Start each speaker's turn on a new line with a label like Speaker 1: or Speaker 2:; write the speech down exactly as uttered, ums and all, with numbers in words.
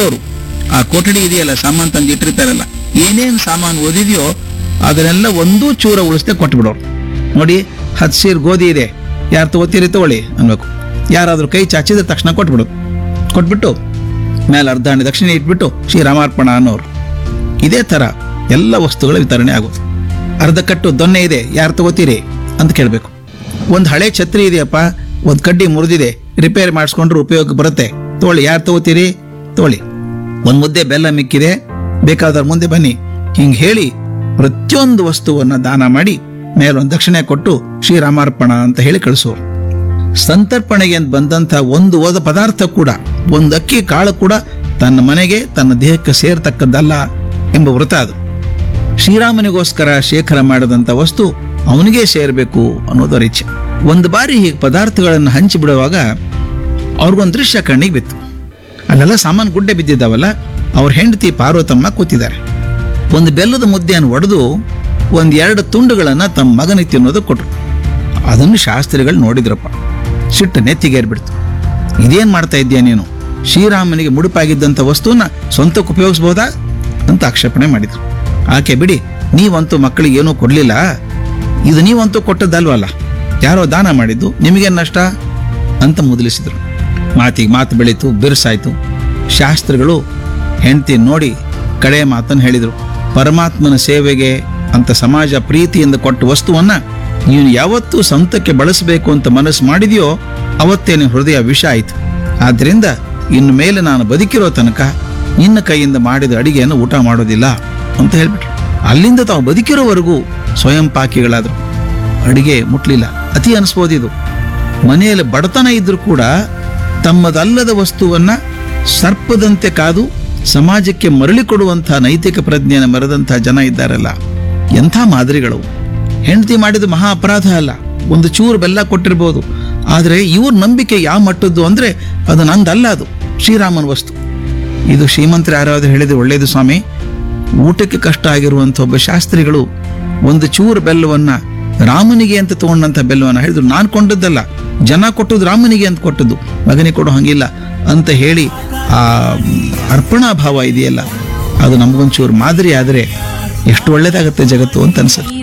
Speaker 1: ಓದೋರು ಆ ಕೊಠಡಿ ಇದೆಯಲ್ಲ, ಸಾಮಾನು ತಂದು ಇಟ್ಟಿರ್ತಾರಲ್ಲ, ಏನೇನು ಸಾಮಾನು ಓದಿದೆಯೋ ಅದನ್ನೆಲ್ಲ ಒಂದೂ ಚೂರ ಉಳಿಸ್ದೆ ಕೊಟ್ಬಿಡೋರು. ನೋಡಿ, ಹತ್ತು ಸೀರ್ ಗೋಧಿ ಇದೆ, ಯಾರು ತಗೋತೀರಿ ತಗೊಳ್ಳಿ ಅನ್ಬೇಕು. ಯಾರಾದ್ರೂ ಕೈ ಚಾಚಿದ ತಕ್ಷಣ ಕೊಟ್ಬಿಡೋದು. ಕೊಟ್ಬಿಟ್ಟು ಮೇಲೆ ಅರ್ಧ ಹಣ್ಣು ದಕ್ಷಿಣೆ ಇಟ್ಬಿಟ್ಟು ಶ್ರೀರಾಮಾರ್ಪಣ ಅನ್ನೋರು. ಇದೇ ತರ ಎಲ್ಲ ವಸ್ತುಗಳ ವಿತರಣೆ ಆಗೋದು. ಅರ್ಧ ಕಟ್ಟು ದೊನ್ನೆ ಇದೆ, ಯಾರು ತಗೋತೀರಿ ಅಂತ ಕೇಳಬೇಕು. ಒಂದು ಹಳೆ ಛತ್ರಿ ಇದೆಯಪ್ಪ, ಒಂದು ಕಡ್ಡಿ ಮುರಿದಿದೆ, ರಿಪೇರಿ ಮಾಡಿಸ್ಕೊಂಡ್ರೆ ಉಪಯೋಗ ಬರುತ್ತೆ, ತಗೊಳ್ಳಿ, ಯಾರು ತಗೋತೀರಿ ತಗೊಳ್ಳಿ. ಒಂದು ಮುದ್ದೆ ಬೆಲ್ಲ ಮಿಕ್ಕಿದೆ, ಬೇಕಾದವ್ರ ಮುಂದೆ ಬನ್ನಿ. ಹಿಂಗೆ ಹೇಳಿ ಪ್ರತಿಯೊಂದು ವಸ್ತುವನ್ನ ದಾನ ಮಾಡಿ ಮೇಲೊಂದು ದಕ್ಷಿಣೆ ಕೊಟ್ಟು ಶ್ರೀರಾಮಾರ್ಪಣ ಅಂತ ಹೇಳಿ ಕಳಿಸೋರು. ಸಂತರ್ಪಣೆಗೆ ಅಂತ ಬಂದಂಥ ಒಂದು ಓದ ಪದಾರ್ಥ ಕೂಡ, ಒಂದು ಅಕ್ಕಿ ಕಾಳು ಕೂಡ ತನ್ನ ಮನೆಗೆ ತನ್ನ ದೇಹಕ್ಕೆ ಸೇರ್ತಕ್ಕದ್ದಲ್ಲ ಎಂಬ ವೃತ ಅದು. ಶ್ರೀರಾಮನಿಗೋಸ್ಕರ ಶೇಖರ ಮಾಡಿದಂಥ ವಸ್ತು ಅವನಿಗೆ ಸೇರಬೇಕು ಅನ್ನೋದರ ಇಚ್ಛೆ. ಒಂದು ಬಾರಿ ಹೀಗೆ ಪದಾರ್ಥಗಳನ್ನು ಹಂಚಿ ಬಿಡುವಾಗ ಅವ್ರಿಗೊಂದು ದೃಶ್ಯ ಕಣ್ಣಿಗೆ ಬಿತ್ತು. ಅಲ್ಲೆಲ್ಲ ಸಾಮಾನು ಗುಡ್ಡೆ ಬಿದ್ದಿದ್ದಾವಲ್ಲ, ಅವ್ರ ಹೆಂಡತಿ ಪಾರ್ವತಮ್ಮ ಕೂತಿದ್ದಾರೆ. ಒಂದು ಬೆಲ್ಲದ ಮುದ್ದೆಯನ್ನು ಒಡೆದು ಒಂದು ಎರಡು ತುಂಡುಗಳನ್ನು ತಮ್ಮ ಮಗನಿಗೆ ತಿನ್ನೋದು ಕೊಟ್ಟರು. ಅದನ್ನು ಶಾಸ್ತ್ರಿಗಳು ನೋಡಿದ್ರಪ್ಪ, ಸಿಟ್ಟು ನೆತ್ತಿಗೇರ್ಬಿಡ್ತು. ಇದೇನು ಮಾಡ್ತಾ ಇದ್ದೀಯ ನೀನು? ಶ್ರೀರಾಮನಿಗೆ ಮುಡುಪಾಗಿದ್ದಂಥ ವಸ್ತುವನ್ನ ಸ್ವಂತಕ್ಕೆ ಉಪಯೋಗಿಸ್ಬೋದಾ ಅಂತ ಆಕ್ಷೇಪಣೆ ಮಾಡಿದ್ರು. ಆಕೆ, ಬಿಡಿ, ನೀವಂತೂ ಮಕ್ಕಳಿಗೆ ಏನೂ ಕೊಡಲಿಲ್ಲ, ಇದು ನೀವಂತೂ ಕೊಟ್ಟದ್ದಲ್ವಲ್ಲ, ಯಾರೋ ದಾನ ಮಾಡಿದ್ದು, ನಿಮಗೇನು ನಷ್ಟ ಅಂತ ಮುದಲಿಸಿದ್ರು. ಮಾತಿಗೆ ಮಾತು ಬೆಳೀತು, ಬಿರುಸಾಯ್ತು. ಶಾಸ್ತ್ರಿಗಳು ಹೆಂಡತಿ ನೋಡಿ ಕಡೆ ಮಾತನ್ನು ಹೇಳಿದರು. ಪರಮಾತ್ಮನ ಸೇವೆಗೆ ಅಂತ ಸಮಾಜ ಪ್ರೀತಿಯಿಂದ ಕೊಟ್ಟ ವಸ್ತುವನ್ನ ನೀನು ಯಾವತ್ತೂ ಸ್ವಂತಕ್ಕೆ ಬಳಸಬೇಕು ಅಂತ ಮನಸ್ಸು ಮಾಡಿದೆಯೋ ಅವತ್ತೇನೆ ಹೃದಯ ವಿಷ ಆಯಿತು. ಆದ್ರಿಂದ ಇನ್ನು ಮೇಲೆ ನಾನು ಬದುಕಿರೋ ತನಕ ನಿನ್ನ ಕೈಯಿಂದ ಮಾಡಿದ ಅಡಿಗೆಯನ್ನು ಊಟ ಮಾಡೋದಿಲ್ಲ ಅಂತ ಹೇಳ್ಬಿಟ್ರು. ಅಲ್ಲಿಂದ ತಾವು ಬದುಕಿರೋವರೆಗೂ ಸ್ವಯಂ ಪಾಕಿಗಳಾದ್ರು, ಅಡಿಗೆ ಮುಟ್ಲಿಲ್ಲ. ಅತಿ ಅನಿಸ್ಬೋದಿದು. ಮನೆಯಲ್ಲಿ ಬಡತನ ಇದ್ರೂ ಕೂಡ ತಮ್ಮದಲ್ಲದ ವಸ್ತುವನ್ನ ಸರ್ಪದಂತೆ ಕಾದು ಸಮಾಜಕ್ಕೆ ಮರಳಿ ಕೊಡುವಂಥ ನೈತಿಕ ಪ್ರಜ್ಞೆಯನ್ನು ಮೆರೆದಂಥ ಜನ ಇದ್ದಾರಲ್ಲ, ಎಂಥ ಮಾದರಿಗಳು. ಹೆಂಡತಿ ಮಾಡಿದ ಮಹಾ ಅಪರಾಧ ಅಲ್ಲ, ಒಂದು ಚೂರು ಬೆಲ್ಲ ಕೊಟ್ಟಿರ್ಬೋದು. ಆದರೆ ಇವ್ರ ನಂಬಿಕೆ ಯಾವ ಮಟ್ಟದ್ದು ಅಂದ್ರೆ ಅದು ನಂದಲ್ಲ, ಅದು ಶ್ರೀರಾಮನ ವಸ್ತು. ಇದು ಶ್ರೀಮಂತರು ಯಾರಾದ್ರೂ ಹೇಳಿದ್ರೆ ಒಳ್ಳೇದು ಸ್ವಾಮಿ. ಊಟಕ್ಕೆ ಕಷ್ಟ ಆಗಿರುವಂಥ ಒಬ್ಬ ಶಾಸ್ತ್ರಿಗಳು ಒಂದು ಚೂರು ಬೆಲ್ಲವನ್ನ ರಾಮನಿಗೆ ಅಂತ ತಗೊಂಡಂಥ ಬೆಲ್ಲವನ್ನ ಹೇಳಿದ್ರು. ನಾನು ಕೊಂಡದ್ದಲ್ಲ, ಜನ ಕೊಟ್ಟದ್ದು ರಾಮನಿಗೆ ಅಂತ ಕೊಟ್ಟದ್ದು, ಮಗನಿಗೆ ಕೊಡೋ ಹಂಗಿಲ್ಲ ಅಂತ ಹೇಳಿ ಆ ಅರ್ಪಣಾ ಭಾವ ಇದೆಯಲ್ಲ, ಅದು ನಮಗೊಂಚೂರು ಮಾದರಿ ಆದರೆ ಎಷ್ಟು ಒಳ್ಳೇದಾಗುತ್ತೆ ಜಗತ್ತು ಅಂತ ಅನ್ಸುತ್ತೆ.